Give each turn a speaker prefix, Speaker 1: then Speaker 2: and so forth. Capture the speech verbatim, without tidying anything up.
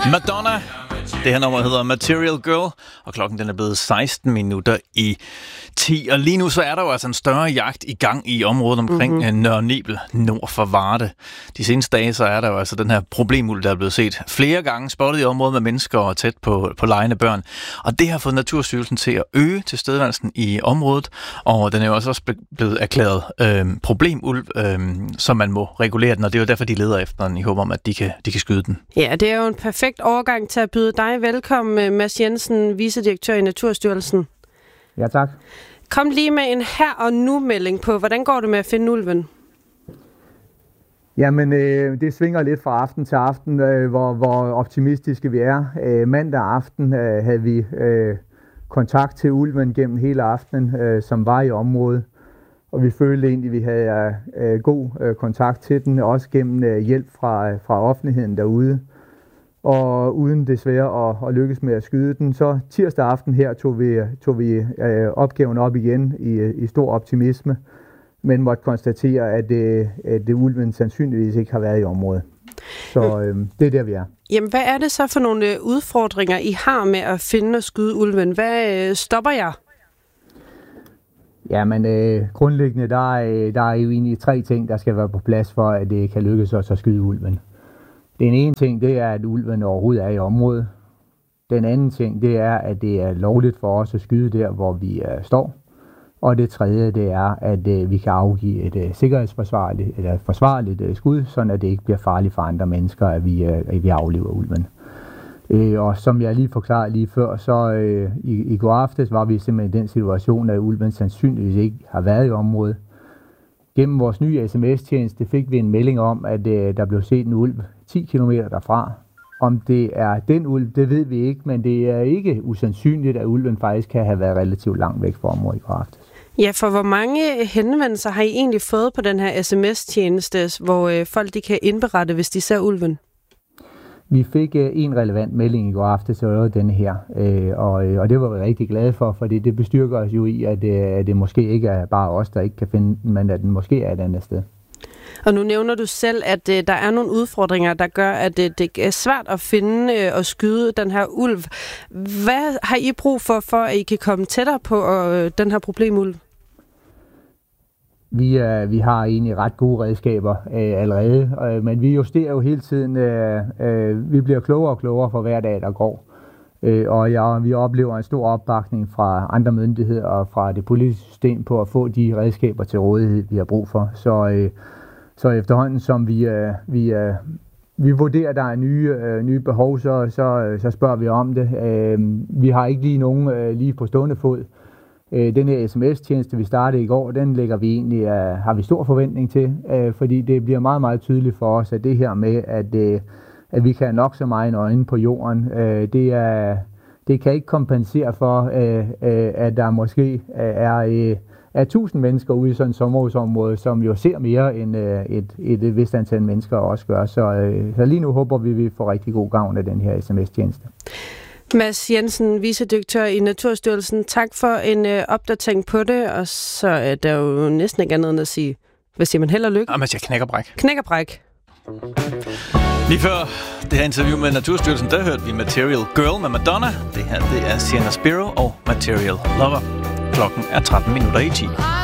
Speaker 1: Madonna. Det her nummer hedder Material Girl, og klokken den er blevet seksten minutter i ti. Og lige nu så er der jo altså en større jagt i gang i området omkring mm-hmm. Nørre Nebel, nord for Varde. De seneste dage så er der jo altså den her problemulv, der er blevet set flere gange spottet i området med mennesker og tæt på, på legende børn. Og det har fået Naturstyrelsen til at øge tilstedeværelsen i området, og den er jo også, også blevet erklæret øh, problemulv, øh, som man må regulere den, og det er jo derfor, de leder efter den i håb om, at de kan, de kan skyde den.
Speaker 2: Ja, det er jo en perfekt overgang til at byde dig velkommen, Mads Jensen, vicedirektør i Naturstyrelsen.
Speaker 3: Ja, tak.
Speaker 2: Kom lige med en her og nu-melding på, hvordan går det med at finde ulven?
Speaker 3: Jamen, øh, det svinger lidt fra aften til aften, øh, hvor, hvor optimistiske vi er. Øh, mandag aften øh, havde vi øh, kontakt til ulven gennem hele aftenen, øh, som var i området. Og vi følte egentlig, at vi havde øh, god øh, kontakt til den, også gennem øh, hjælp fra, fra offentligheden derude. Og uden desværre at, at lykkes med at skyde den, så tirsdag aften her tog vi, tog vi øh, opgaven op igen i, i stor optimisme, men måtte konstatere, at, øh, at det ulven sandsynligvis ikke har været i området. Så øh, det er der, vi er.
Speaker 2: Jamen, hvad er det så for nogle udfordringer, I har med at finde og skyde ulven? Hvad øh, stopper jer?
Speaker 3: Jamen, øh, grundlæggende, der er, der er jo egentlig tre ting, der skal være på plads for, at det kan lykkes os at skyde ulven. Den ene ting, det er, at ulven overhovedet er i området. Den anden ting, det er, at det er lovligt for os at skyde der, hvor vi uh, står. Og det tredje, det er, at uh, vi kan afgive et uh, sikkerhedsforsvarligt eller forsvarligt uh, skud, sådan at det ikke bliver farligt for andre mennesker, at vi, uh, at vi aflever ulven. Uh, og som jeg lige forklarede lige før, så uh, i, i går aftes var vi simpelthen i den situation, at ulven sandsynligvis ikke har været i området. Gennem vores nye sms-tjeneste fik vi en melding om, at øh, der blev set en ulv ti kilometer derfra. Om det er den ulv, det ved vi ikke, men det er ikke usandsynligt, at ulven faktisk kan have været relativt langt væk fra området i går aftes.
Speaker 2: Ja, for hvor mange henvendelser har I egentlig fået på den her sms-tjeneste, hvor øh, folk de kan indberette, hvis de ser ulven?
Speaker 3: Vi fik øh, en relevant melding i går aftes, så det var denne her, øh, og, øh, og det var vi rigtig glade for, fordi det bestyrker os jo i, at, øh, at det måske ikke er bare os, der ikke kan finde den, men at den måske er et andet sted.
Speaker 2: Og nu nævner du selv, at øh, der er nogle udfordringer, der gør, at øh, det er svært at finde øh, og skyde den her ulv. Hvad har I brug for, for at I kan komme tættere på øh, den her problemulv?
Speaker 3: Vi, øh, vi har egentlig ret gode redskaber øh, allerede, øh, men vi justerer jo hele tiden. Øh, øh, vi bliver klogere og klogere for hver dag, der går. Øh, og ja, vi oplever en stor opbakning fra andre myndigheder og fra det politiske system på at få de redskaber til rådighed, vi har brug for. Så, øh, så efterhånden, som vi, øh, vi, øh, vi vurderer, at der er nye, øh, nye behov, så, så, så spørger vi om det. Øh, vi har ikke lige nogen øh, lige på stående fod. Den her sms-tjeneste, vi startede i går, den lægger vi egentlig, uh, har vi stor forventning til, uh, fordi det bliver meget, meget tydeligt for os, at det her med, at, uh, at vi kan nok så meget øjne på jorden, uh, det, er, det kan ikke kompensere for, uh, uh, at der måske er, uh, er tusind mennesker ude i sådan et sommerhusområde, som jo ser mere end uh, et, et, et vist antal mennesker også gør. Så, uh, så lige nu håber vi, at vi får rigtig god gavn af den her sms-tjeneste.
Speaker 2: Mads Jensen, vicedirektør i Naturstyrelsen. Tak for en øh, opdatering på det, og så er der jo næsten ikke andet end at sige, hvad siger man, held og lykke?
Speaker 1: Jamen, jeg knækker bræk.
Speaker 2: Knækker bræk.
Speaker 1: Lige før det her interview med Naturstyrelsen, der hørte vi Material Girl med Madonna. Det her, det er Sienna Spiro og Material Lover. Klokken er tretten minutter i ti.